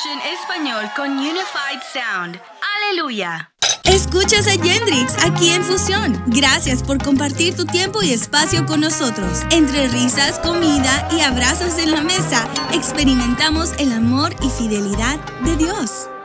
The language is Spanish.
Station Español con Unified Sound. ¡Aleluya! Escuchas a Yendrix aquí en Fusión. Gracias por compartir tu tiempo y espacio con nosotros. Entre risas, comida y abrazos en la mesa, experimentamos el amor y fidelidad de Dios.